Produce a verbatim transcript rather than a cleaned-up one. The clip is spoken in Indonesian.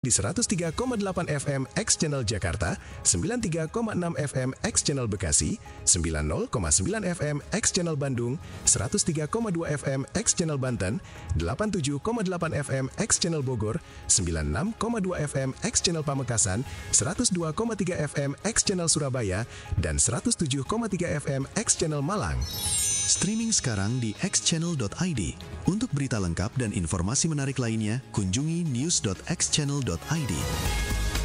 di seratus tiga koma delapan F M X Channel Jakarta, sembilan puluh tiga koma enam F M X Channel Bekasi, sembilan puluh koma sembilan F M X Channel Bandung, seratus tiga koma dua F M X Channel Banten, delapan puluh tujuh koma delapan F M X Channel Bogor, sembilan puluh enam koma dua F M X Channel Pamekasan, seratus dua koma tiga F M X Channel Surabaya, dan seratus tujuh koma tiga F M X Channel Malang. Streaming sekarang di x channel dot i d. Untuk berita lengkap dan informasi menarik lainnya, kunjungi news dot x channel dot i d.